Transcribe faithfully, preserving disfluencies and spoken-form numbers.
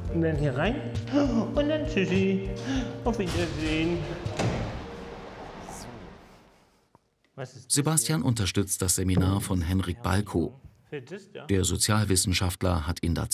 Und dann hier rein und dann tschüssi. Auf Wiedersehen. Was ist das Sebastian unterstützt das Seminar von Henrik Balko. hier? Für das, ja? Der Sozialwissenschaftler hat ihn dazu